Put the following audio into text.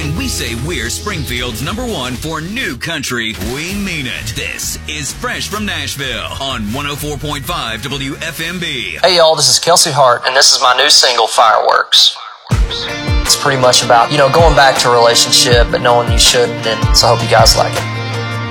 When we say we're Springfield's #1 for new country, we mean it. This is Fresh from Nashville on 104.5 WFMB. Hey y'all, this is Kelsey Hart, and this is my new single, Fireworks. It's pretty much about, going back to a relationship but knowing you shouldn't, and so I hope you guys like it.